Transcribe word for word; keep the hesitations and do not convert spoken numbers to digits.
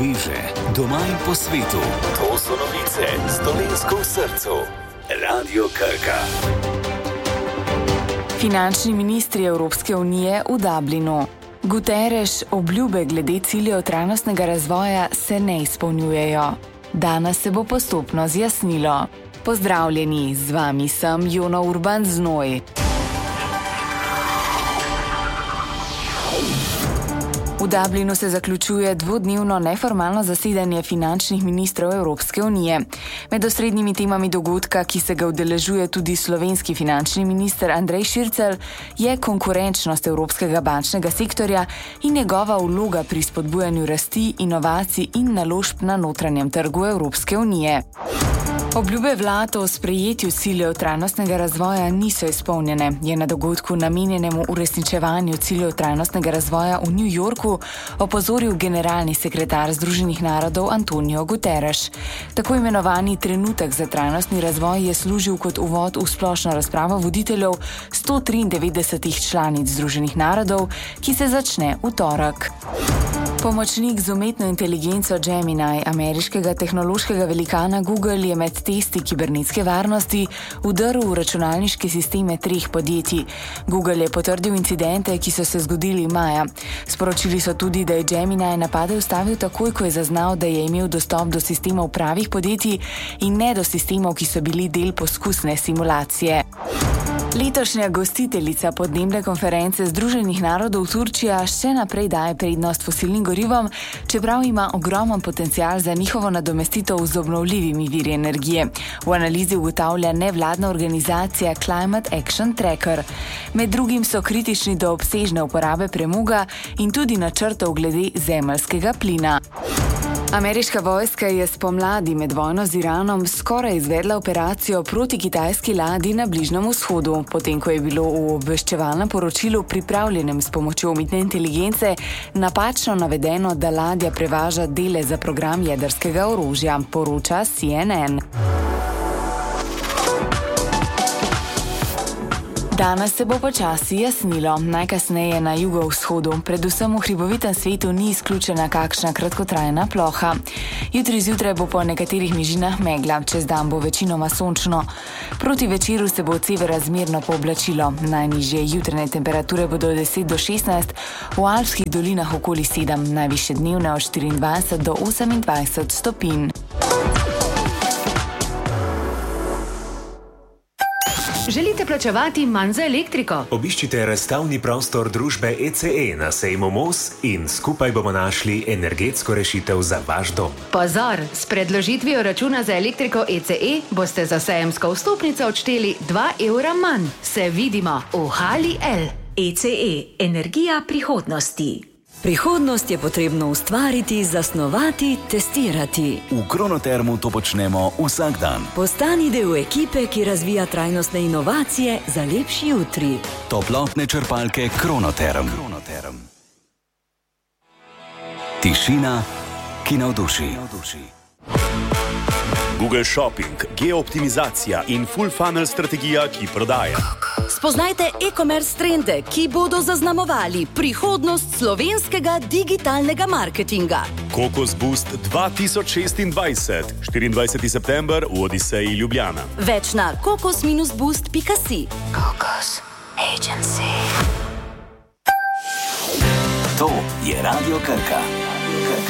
sveže, doma in po svetu. To so novice s Dolenjsko v srcu. Radio Krka. Finančni ministri Evropske unije v Dublinu. Guterres obljube glede ciljev trajnostnega razvoja se ne izpolnjujejo. Danes se bo postopno zjasnilo. Pozdravljeni, z vami sem Jona Urban Znoj. V Dublinu se zaključuje dvodnevno neformalno zasedanje finančnih ministrov Evropske unije. Med osrednjimi temami dogodka, ki se ga udeležuje tudi slovenski finančni minister Andrej Šircelj, je konkurenčnost evropskega bančnega sektorja in njegova vloga pri spodbujanju rasti, inovacij in naložb na notranjem trgu Evropske unije. Obljube vlad o sprejetju ciljev trajnostnega razvoja niso izpolnjene, je na dogodku namenjenemu uresničevanju ciljev trajnostnega razvoja v New Yorku opozoril generalni sekretar Združenih narodov Antonio Guterres. Tako imenovani trenutek za trajnostni razvoj je služil kot uvod v splošno razpravo voditeljev sto triindevetdesetih članic Združenih narodov, ki se začne v torek. Pomočnik z umetno inteligenco Gemini ameriškega tehnološkega velikana Google je med testi kibernetske varnosti vdrl v računalniške sisteme treh podjetij. Google je potrdil incidente, ki so se zgodili maja. Sporočili so tudi, da je Gemini napade ustavil takoj, ko je zaznal, da je imel dostop do sistemov pravih podjetij in ne do sistemov, ki so bili del poskusne simulacije. Letošnja gostiteljica podnebne konference Združenih narodov Turčija še naprej daje prednost fosilnim gorivom, čeprav ima ogromen potencial za njihovo nadomestitev z obnovljivimi viri energije. V analizi ugotavlja nevladna organizacija Climate Action Tracker. Med drugim so kritični do obsežne uporabe premoga in tudi načrtov glede zemeljskega plina. Ameriška vojska je spomladi med vojno z Iranom skoraj izvedla operacijo proti kitajski ladji na Bližnjem vzhodu, potem ko je bilo v obveščevalnem poročilu pripravljenem s pomočjo umetne inteligence napačno navedeno, da ladja prevaža dele za program jedrskega orožja, poroča C N N. Danes se bo počasi jasnilo, najkasneje na jugovzhodu, predvsem v hribovitem svetu ni izključena kakšna kratkotrajna ploha. Jutri zjutraj bo po nekaterih nižinah megla, čez dan bo večinoma sončno. Proti večeru se bo od severa zmerno pooblačilo. Najnižje jutranje temperature bodo od deset do šestnajst, v alpskih dolinah okoli sedem, najvišje dnevne od štiriindvajset do osemindvajset stopinj. Želite plačevati manj za elektriko? Obiščite razstavni prostor družbe E C E na sejmu Mos in skupaj bomo našli energetsko rešitev za vaš dom. Pozor, s predložitvijo računa za elektriko E C E boste za sejemsko vstopnico odšteli dva evra manj. Se vidimo v Hali L. E C E, energija prihodnosti. Prihodnost je potrebno ustvariti, zasnovati, testirati. V Kronotermu to počnemo vsak dan. Postani del ekipe, ki razvija trajnostne inovacije za lepši jutri. Toplotne črpalke Kronoterm. Kronoterm. Tišina, ki navduši. Google Shopping, geooptimizacija in full funnel strategija, ki prodaja. Spoznajte e-commerce trende, ki bodo zaznamovali prihodnost slovenskega digitalnega marketinga. Kokos Boost dva tisoč šestindvajset, štiriindvajseti september v Odiseji Ljubljana. Več na kokos boost pika si. Kokos Agency. To je Radio Krka. Krka.